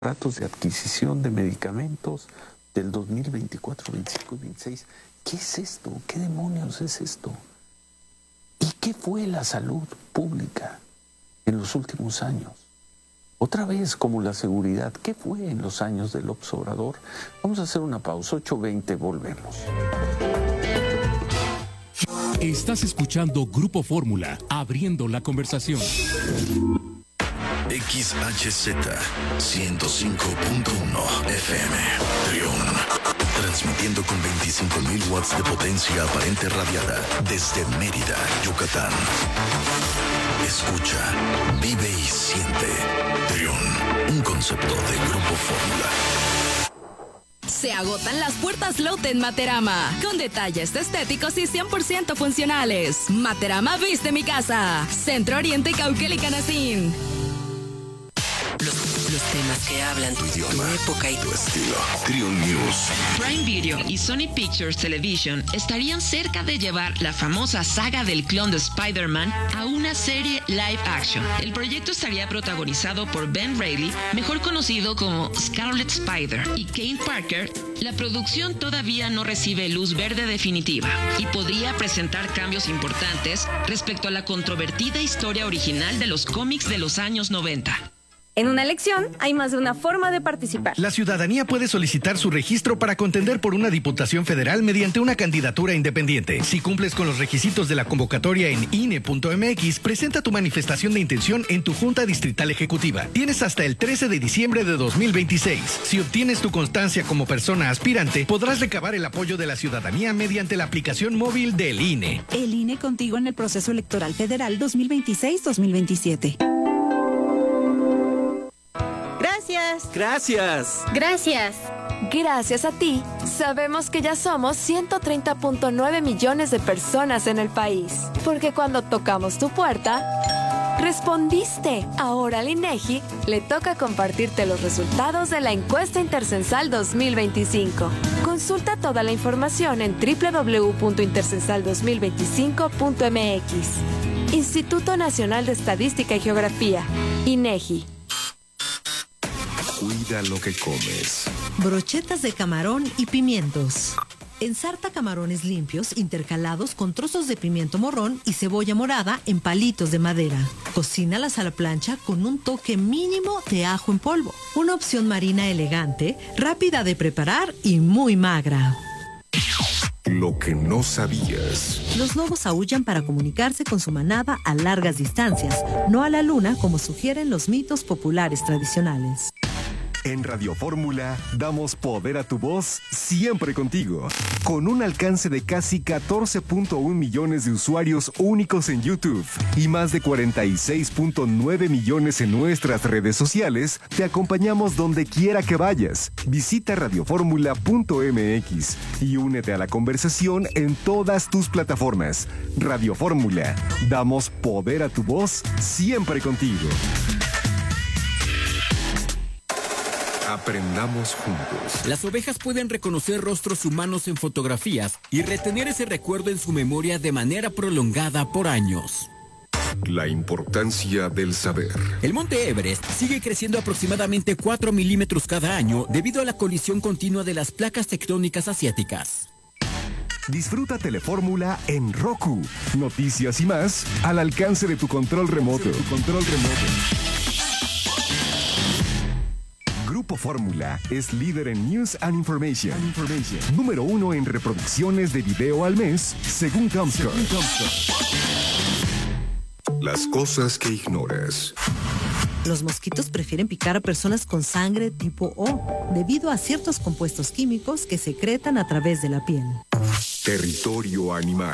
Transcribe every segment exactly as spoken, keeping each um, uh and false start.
contratos de adquisición de medicamentos del dos mil veinticuatro, veinticinco y veintiséis. ¿Qué es esto? ¿Qué demonios es esto? ¿Y qué fue la salud pública en los últimos años? Otra vez, como la seguridad, ¿qué fue en los años del López Obrador? Vamos a hacer una pausa, ocho veinte, volvemos. Estás escuchando Grupo Fórmula, abriendo la conversación. X H Z ciento cinco punto uno F M, Trión. Transmitiendo con veinticinco mil watts de potencia aparente radiada desde Mérida, Yucatán. Escucha, vive y siente. Trión, un concepto de Grupo Fórmula. Se agotan las puertas Lotte en Materama, con detalles estéticos y cien por ciento funcionales. Materama viste mi casa. Centro Oriente, Cauquel y Canacín. Los, los temas que hablan tu idioma, tu época y tu estilo. Trión News. Prime Video y Sony Pictures Television estarían cerca de llevar la famosa saga del clon de Spider-Man a una serie live action. El proyecto estaría protagonizado por Ben Reilly, mejor conocido como Scarlet Spider, y Kane Parker. La producción todavía no recibe luz verde definitiva y podría presentar cambios importantes respecto a la controvertida historia original de los cómics de los años noventa. En una elección hay más de una forma de participar. La ciudadanía puede solicitar su registro para contender por una diputación federal mediante una candidatura independiente. Si cumples con los requisitos de la convocatoria en I N E punto M X, presenta tu manifestación de intención en tu Junta Distrital Ejecutiva. Tienes hasta el trece de diciembre de dos mil veintiséis. Si obtienes tu constancia como persona aspirante, podrás recabar el apoyo de la ciudadanía mediante la aplicación móvil del I N E. El I N E contigo en el proceso electoral federal dos mil veintiséis dos mil veintisiete. Gracias. Gracias. Gracias. Gracias a ti, sabemos que ya somos ciento treinta punto nueve millones de personas en el país. Porque cuando tocamos tu puerta, respondiste. Ahora al INEGI le toca compartirte los resultados de la encuesta intercensal dos mil veinticinco. Consulta toda la información en doble u doble u doble u punto intercensal dos mil veinticinco punto m x. Instituto Nacional de Estadística y Geografía, INEGI. Cuida lo que comes. Brochetas de camarón y pimientos. Ensarta camarones limpios intercalados con trozos de pimiento morrón y cebolla morada en palitos de madera. Cocínalas a la plancha con un toque mínimo de ajo en polvo. Una opción marina elegante, rápida de preparar y muy magra. Lo que no sabías. Los lobos aúllan para comunicarse con su manada a largas distancias, no a la luna como sugieren los mitos populares tradicionales. En Radio Fórmula damos poder a tu voz siempre contigo. Con un alcance de casi catorce punto uno millones de usuarios únicos en YouTube y más de cuarenta y seis punto nueve millones en nuestras redes sociales, te acompañamos donde quiera que vayas. Visita radioformula punto m x y únete a la conversación en todas tus plataformas. Radio Fórmula, damos poder a tu voz siempre contigo. Aprendamos juntos. Las ovejas pueden reconocer rostros humanos en fotografías y retener ese recuerdo en su memoria de manera prolongada por años. La importancia del saber. El monte Everest sigue creciendo aproximadamente cuatro milímetros cada año debido a la colisión continua de las placas tectónicas asiáticas. Disfruta Telefórmula en Roku. Noticias y más al alcance de tu control remoto. Tu control remoto. Grupo Fórmula es líder en News and Information. Information. Número uno en reproducciones de video al mes, según Comscore. Las cosas que ignoras. Los mosquitos prefieren picar a personas con sangre tipo O, debido a ciertos compuestos químicos que secretan a través de la piel. Territorio animal.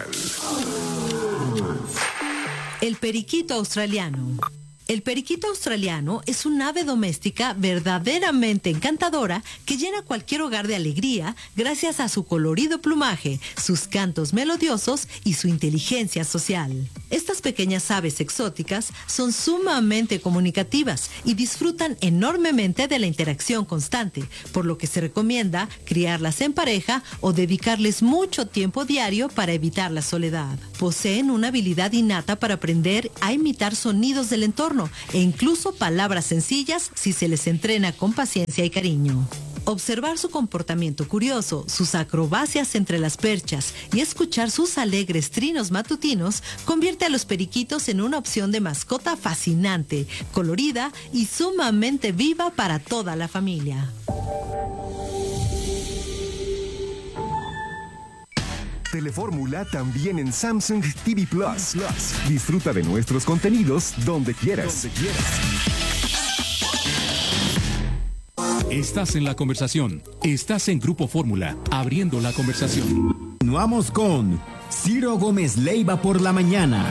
El periquito australiano. El periquito australiano es un ave doméstica verdaderamente encantadora que llena cualquier hogar de alegría gracias a su colorido plumaje, sus cantos melodiosos y su inteligencia social. Estas pequeñas aves exóticas son sumamente comunicativas y disfrutan enormemente de la interacción constante, por lo que se recomienda criarlas en pareja o dedicarles mucho tiempo diario para evitar la soledad. Poseen una habilidad innata para aprender a imitar sonidos del entorno e incluso palabras sencillas si se les entrena con paciencia y cariño. Observar su comportamiento curioso, sus acrobacias entre las perchas y escuchar sus alegres trinos matutinos convierte a los periquitos en una opción de mascota fascinante, colorida y sumamente viva para toda la familia. Telefórmula también en Samsung T V Plus. Disfruta de nuestros contenidos donde quieras. Donde quieras. Estás en la conversación. Estás en Grupo Fórmula, abriendo la conversación. Continuamos con Ciro Gómez Leiva por la mañana.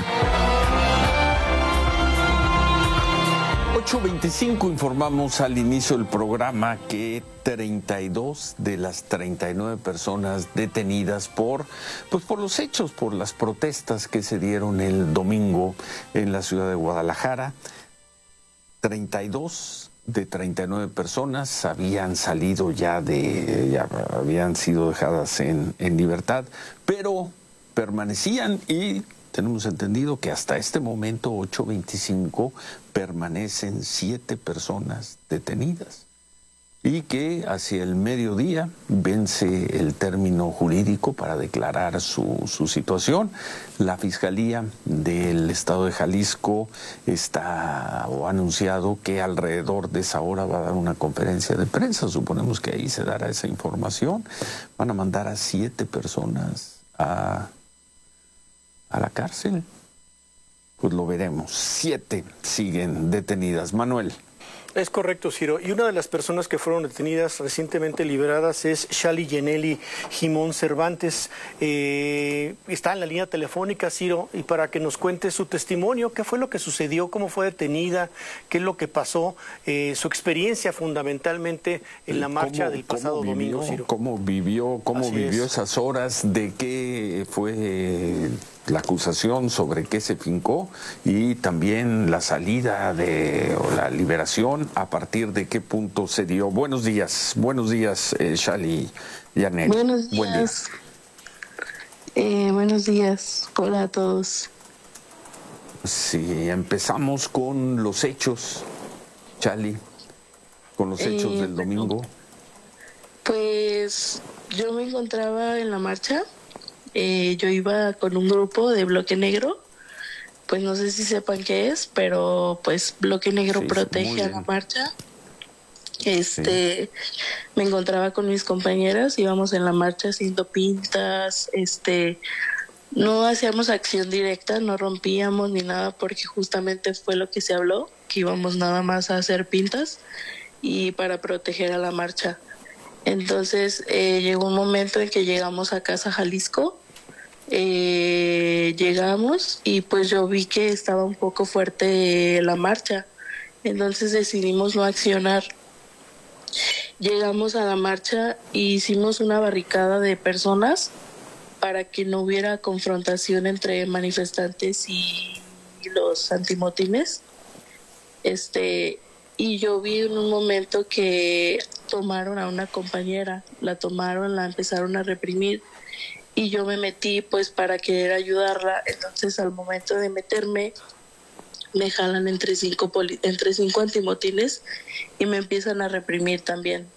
ocho veinticinco informamos al inicio del programa que treinta y dos de las treinta y nueve personas detenidas por, pues por los hechos, por las protestas que se dieron el domingo en la ciudad de Guadalajara, treinta y dos de treinta y nueve personas habían salido ya de, ya habían sido dejadas en, en libertad, pero permanecían y tenemos entendido que hasta este momento, ocho veinticinco, permanecen siete personas detenidas y que hacia el mediodía vence el término jurídico para declarar su, su situación. La Fiscalía del Estado de Jalisco está o ha anunciado que alrededor de esa hora va a dar una conferencia de prensa. Suponemos que ahí se dará esa información. Van a mandar a siete personas a, a la cárcel. Pues lo veremos. Siete siguen detenidas. Manuel. Es correcto, Ciro. Y una de las personas que fueron detenidas recientemente liberadas es Shali Yeneli Jimón Cervantes. Eh, está en la línea telefónica, Ciro, y para que nos cuente su testimonio, qué fue lo que sucedió, cómo fue detenida, qué es lo que pasó, eh, su experiencia fundamentalmente en la marcha ¿Cómo, del pasado cómo vivió, domingo, Ciro. ¿Cómo vivió, cómo Así vivió es. esas horas? ¿De qué fue la acusación, sobre qué se fincó? Y también la salida de, o la liberación, ¿a partir de qué punto se dio? Buenos días, buenos días, eh, Shali Yanel. Buenos días. Buen día. Eh, buenos días, hola a todos. Sí, empezamos con los hechos, Shali, con los hechos Eh, del domingo. Pues yo me encontraba en la marcha, eh, yo iba con un grupo de Bloque Negro, pues no sé si sepan qué es, pero pues Bloque Negro Sí, protege muy a bien. la marcha. Este, me encontraba con mis compañeras, íbamos en la marcha haciendo pintas, este, no hacíamos acción directa, no rompíamos ni nada, porque justamente fue lo que se habló, que íbamos nada más a hacer pintas y para proteger a la marcha. Entonces eh, llegó un momento en que llegamos a Casa Jalisco, eh, llegamos y pues yo vi que estaba un poco fuerte la marcha, entonces decidimos no accionar. Llegamos a la marcha e hicimos una barricada de personas para que no hubiera confrontación entre manifestantes y los antimotines. Este, y yo vi en un momento que tomaron a una compañera, la tomaron, la empezaron a reprimir y yo me metí pues para querer ayudarla. Entonces al momento de meterme me jalan entre cinco poli- entre cinco antimotines y me empiezan a reprimir también.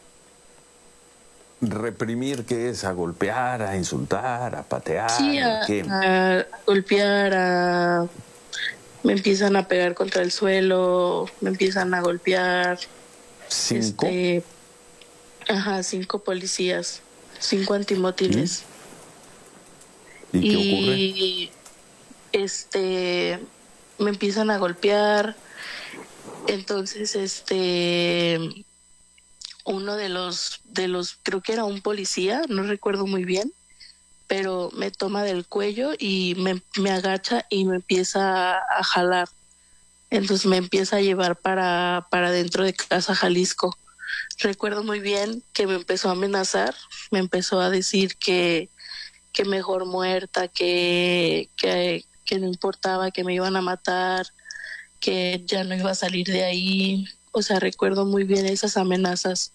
¿Reprimir qué es? ¿A golpear, a insultar, a patear? Sí, a, ¿Qué? a golpear, a... me empiezan a pegar contra el suelo, me empiezan a golpear. ¿Cinco? Este, ajá, cinco policías, cinco antimotines. ¿Y qué y este me empiezan a golpear. Entonces este uno de los de los creo que era un policía, no recuerdo muy bien, pero me toma del cuello y me, me agacha y me empieza a, a jalar. Entonces me empieza a llevar para para dentro de Casa Jalisco. Recuerdo muy bien que me empezó a amenazar, me empezó a decir que que mejor muerta, que, que, que no importaba, que me iban a matar, que ya no iba a salir de ahí. O sea, recuerdo muy bien esas amenazas.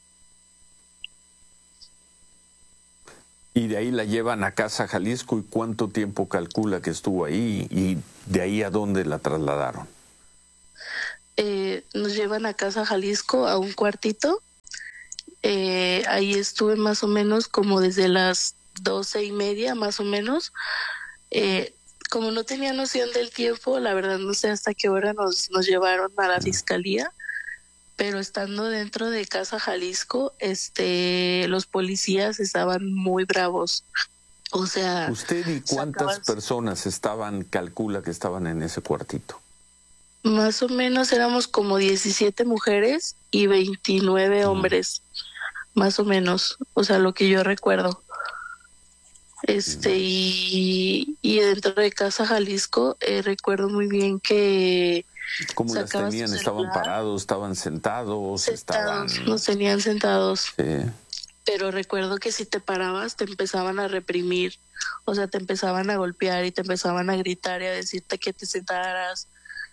Y de ahí la llevan a Casa Jalisco, ¿y cuánto tiempo calcula que estuvo ahí? ¿Y de ahí a dónde la trasladaron? Eh, nos llevan a Casa Jalisco, a un cuartito. Eh, ahí estuve más o menos como desde las doce y media, más o menos. Eh, como no tenía noción del tiempo, la verdad no sé hasta qué hora nos, nos llevaron a la fiscalía, pero estando dentro de Casa Jalisco, este, los policías estaban muy bravos. O sea... ¿Usted y cuántas sacabas... personas estaban, calcula que estaban en ese cuartito? Más o menos éramos como diecisiete mujeres y veintinueve hombres, más o menos, o sea, lo que yo recuerdo. Este, y, y dentro de Casa Jalisco, eh, recuerdo muy bien que... ¿Cómo las tenían? ¿Estaban parados? ¿Estaban sentados? Sentados, estaban... nos tenían sentados. Sí. Pero recuerdo que si te parabas te empezaban a reprimir, o sea, te empezaban a golpear y te empezaban a gritar y a decirte que te sentaras.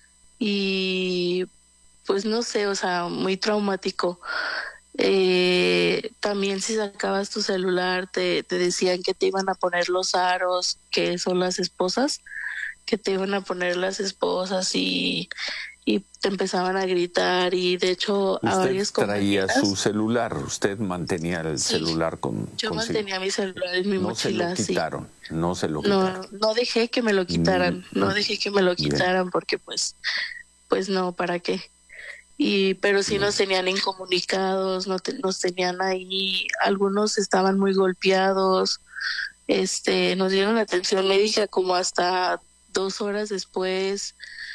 Y pues no sé, o sea, muy traumático. Eh, también si sacabas tu celular te, te decían que te iban a poner los aros, que son las esposas, que te iban a poner las esposas y, y te empezaban a gritar. Y de hecho a varias ¿Usted traía compañeras, su celular? ¿Usted mantenía el sí, celular con yo consigo? mantenía mi celular en mi no mochila. No se lo quitaron, sí. no se lo quitaron. No, no dejé que me lo quitaran, Mm. no dejé que me lo Bien. quitaran porque pues, pues no, ¿para qué? Y pero sí nos tenían incomunicados, no te- nos tenían ahí, algunos estaban muy golpeados, este, nos dieron atención médica como hasta dos horas después.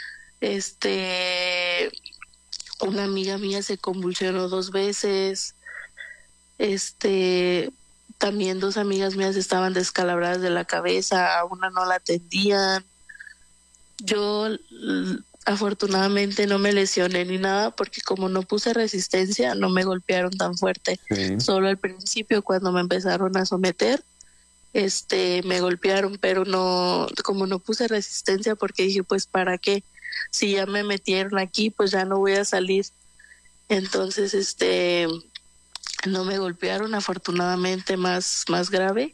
Este, una amiga mía se convulsionó dos veces. Este, también dos amigas mías estaban descalabradas de la cabeza, a una no la atendían. Yo l- afortunadamente no me lesioné ni nada porque como no puse resistencia no me golpearon tan fuerte. Sí. Solo al principio cuando me empezaron a someter, este, me golpearon, pero no, como no puse resistencia porque dije, pues para qué, si ya me metieron aquí, pues ya no voy a salir. Entonces, este, no me golpearon afortunadamente más, más grave.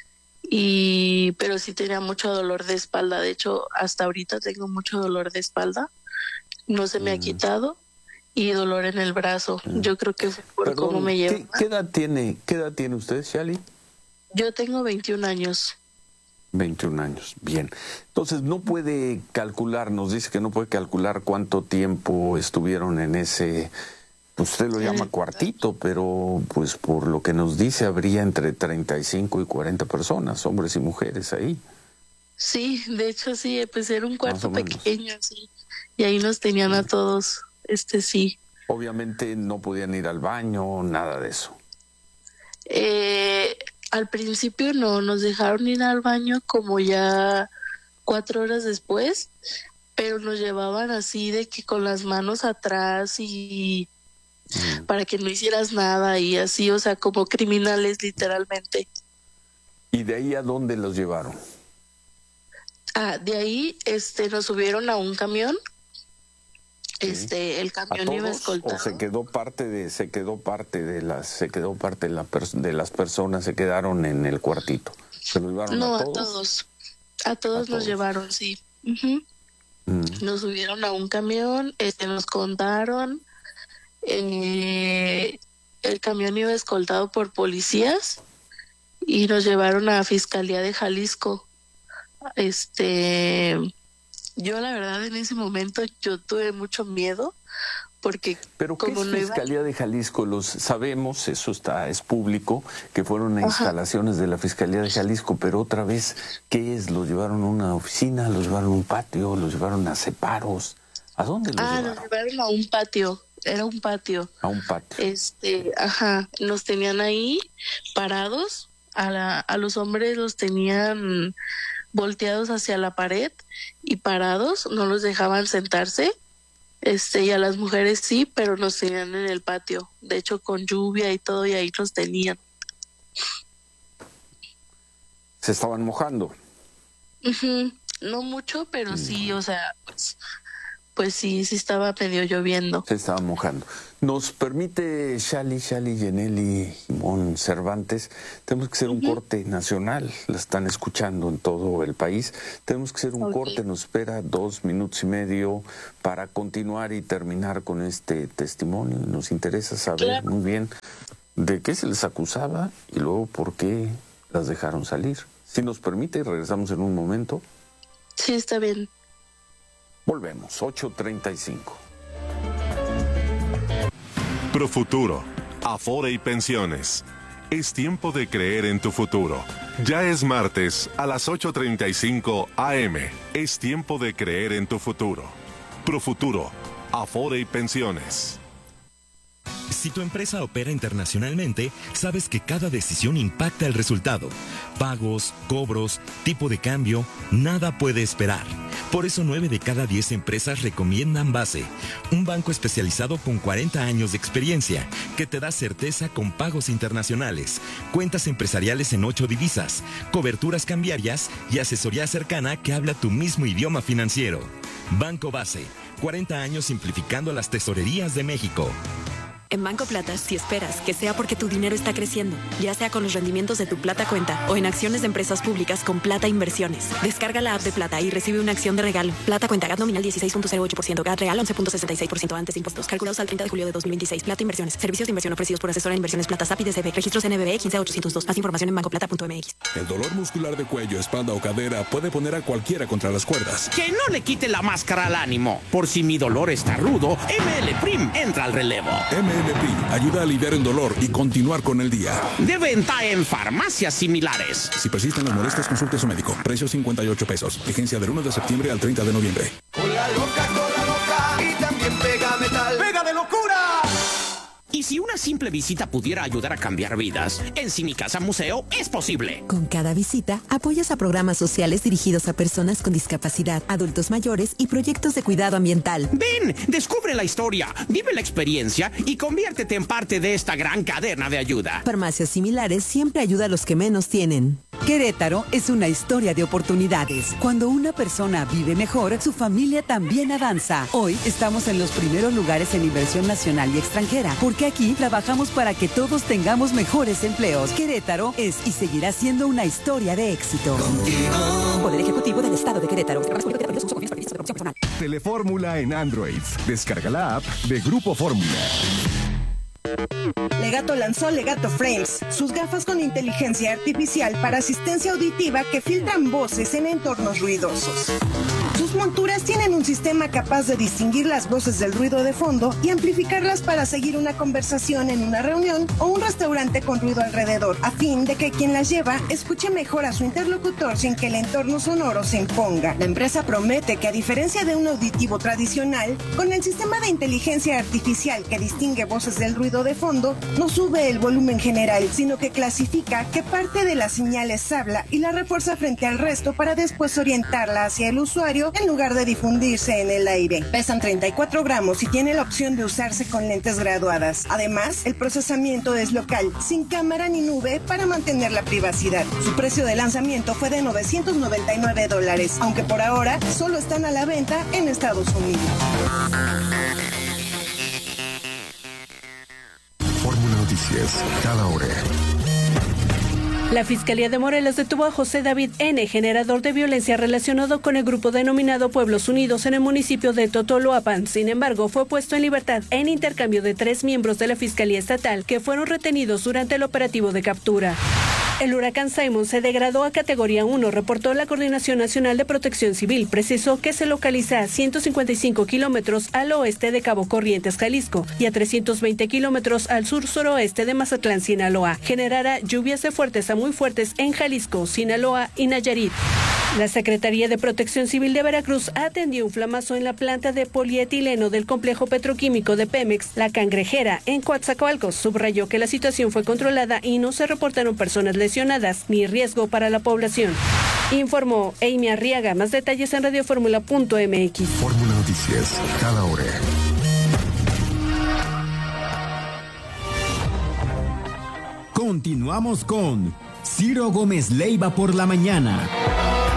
Y pero sí tenía mucho dolor de espalda. De hecho, hasta ahorita tengo mucho dolor de espalda. No se me ha quitado. Y dolor en el brazo. Yo creo que fue por Perdón, cómo me ¿qué, llevo. qué edad tiene, qué edad tiene usted, Shali? Yo tengo veintiún años. veintiún años, bien. Entonces no puede calcular, nos dice que no puede calcular cuánto tiempo estuvieron en ese, pues usted lo llama cuartito, pero pues por lo que nos dice habría entre treinta y cinco y cuarenta personas, hombres y mujeres ahí. Sí, de hecho sí, pues era un cuarto o menos. pequeño, sí. Y ahí nos tenían a todos, este sí. Obviamente no podían ir al baño, nada de eso. Eh, al principio no, nos dejaron ir al baño como ya cuatro horas después, pero nos llevaban así de que con las manos atrás y para que no hicieras nada y así, o sea, como criminales literalmente. ¿Y de ahí a dónde los llevaron? Ah, de ahí, este, nos subieron a un camión. Este, el ¿A camión iba todos? escoltado. ¿O se quedó parte de, se quedó parte de las, se quedó parte de, la pers- de las personas se quedaron en el cuartito? ¿Se lo llevaron No, a a todos? todos. A todos nos todos. llevaron, sí. Ujú. Mm. Nos subieron a un camión, este, nos contaron. Eh, el camión iba escoltado por policías y nos llevaron a Fiscalía de Jalisco. Este, yo la verdad en ese momento yo tuve mucho miedo porque ¿Pero qué como es no iba... Fiscalía de Jalisco? Los sabemos, eso está, es público, que fueron a Ajá. instalaciones de la Fiscalía de Jalisco, pero otra vez, ¿qué es? ¿Los llevaron a una oficina? ¿Los llevaron a un patio? ¿Los llevaron a separos? ¿A dónde los Ah, llevaron? nos llevaron a un patio, era un patio. A un patio. Este, ajá, nos tenían ahí parados, a, la, a los hombres los tenían volteados hacia la pared y parados, no los dejaban sentarse, este, y a las mujeres sí, pero nos tenían en el patio, de hecho con lluvia y todo, y ahí nos tenían. Se estaban mojando. Ujú. no mucho, pero sí, o sea, pues, pues sí, sí estaba medio lloviendo. Se estaba mojando. Nos permite Shali, Shali Yeneli Jimón Cervantes, tenemos que hacer un uh-huh. corte nacional, la están escuchando en todo el país, tenemos que hacer un okay. corte, nos espera dos minutos y medio para continuar y terminar con este testimonio. Nos interesa saber claro. muy bien de qué se les acusaba y luego por qué las dejaron salir. Si nos permite, regresamos en un momento. Sí, está bien. Volvemos, ocho treinta y cinco. Profuturo, Afore y Pensiones. Es tiempo de creer en tu futuro. Ya es martes a las ocho treinta y cinco a eme. Es tiempo de creer en tu futuro. Profuturo, Afore y Pensiones. Si tu empresa opera internacionalmente, sabes que cada decisión impacta el resultado. Pagos, cobros, tipo de cambio, nada puede esperar. Por eso nueve de cada diez empresas recomiendan Base, un banco especializado con cuarenta años de experiencia, que te da certeza con pagos internacionales, cuentas empresariales en ocho divisas, coberturas cambiarias y asesoría cercana que habla tu mismo idioma financiero. Banco Base, cuarenta años simplificando las tesorerías de México. En Banco Plata, si esperas que sea porque tu dinero está creciendo, ya sea con los rendimientos de tu Plata Cuenta o en acciones de empresas públicas con Plata Inversiones. Descarga la app de Plata y recibe una acción de regalo. Plata Cuenta, G A T nominal dieciséis punto cero ocho por ciento, G A T real once punto sesenta y seis por ciento antes de impuestos. Calculados al treinta de julio de dos mil veintiséis. Plata Inversiones. Servicios de inversión ofrecidos por asesora de inversiones Plata S A P I D C B. Registros N B B quince ochocientos dos. Más información en banco plata punto eme equis. El dolor muscular de cuello, espalda o cadera puede poner a cualquiera contra las cuerdas. Que no le quite la máscara al ánimo. Por si mi dolor está rudo, M L Prim entra al relevo. M L Prim ayuda a aliviar el dolor y continuar con el día. De venta en farmacias similares. Si persisten las molestias, consulte a su médico. Precio cincuenta y ocho pesos. Vigencia del uno de septiembre al treinta de noviembre. Cola loca, cola loca y también pega metal. ¡Pega de locura! Y si una simple visita pudiera ayudar a cambiar vidas, en Si Mi Casa Museo es posible. Con cada visita, apoyas a programas sociales dirigidos a personas con discapacidad, adultos mayores y proyectos de cuidado ambiental. Ven, descubre la historia, vive la experiencia y conviértete en parte de esta gran cadena de ayuda. Farmacias Similares siempre ayuda a los que menos tienen. Querétaro es una historia de oportunidades. Cuando una persona vive mejor, su familia también avanza. Hoy estamos en los primeros lugares en inversión nacional y extranjera, porque aquí trabajamos para que todos tengamos mejores empleos. Querétaro es y seguirá siendo una historia de éxito. Contigo. Poder Ejecutivo del Estado de Querétaro. Telefórmula en Android. Descarga la app de Grupo Fórmula. Legato lanzó Legato Frames, sus gafas con inteligencia artificial para asistencia auditiva que filtran voces en entornos ruidosos. Sus monturas tienen un sistema capaz de distinguir las voces del ruido de fondo y amplificarlas para seguir una conversación en una reunión o un restaurante con ruido alrededor, a fin de que quien las lleva escuche mejor a su interlocutor sin que el entorno sonoro se imponga. La empresa promete que, a diferencia de un auditivo tradicional, con el sistema de inteligencia artificial que distingue voces del ruido de fondo, no sube el volumen general, sino que clasifica qué parte de las señales habla y la refuerza frente al resto para después orientarla hacia el usuario en lugar de difundirse en el aire. Pesan treinta y cuatro gramos y tiene la opción de usarse con lentes graduadas. Además, el procesamiento es local, sin cámara ni nube para mantener la privacidad. Su precio de lanzamiento fue de novecientos noventa y nueve dólares, aunque por ahora solo están a la venta en Estados Unidos. Fórmula Noticias, cada hora. La Fiscalía de Morelos detuvo a José David N., generador de violencia relacionado con el grupo denominado Pueblos Unidos en el municipio de Totoloapan. Sin embargo, fue puesto en libertad en intercambio de tres miembros de la Fiscalía Estatal que fueron retenidos durante el operativo de captura. El huracán Simon se degradó a categoría uno, reportó la Coordinación Nacional de Protección Civil. Precisó que se localiza a ciento cincuenta y cinco kilómetros al oeste de Cabo Corrientes, Jalisco, y a trescientos veinte kilómetros al sur-suroeste de Mazatlán, Sinaloa. Generará lluvias de fuertes a muy fuertes en Jalisco, Sinaloa y Nayarit. La Secretaría de Protección Civil de Veracruz atendió un flamazo en la planta de polietileno del complejo petroquímico de Pemex, La Cangrejera, en Coatzacoalcos. Subrayó que la situación fue controlada y no se reportaron personas lesionadas ni riesgo para la población. Informó Amy Arriaga. Más detalles en radioformula punto eme equis. Fórmula Noticias, cada hora. Continuamos con Ciro Gómez Leiva por la mañana.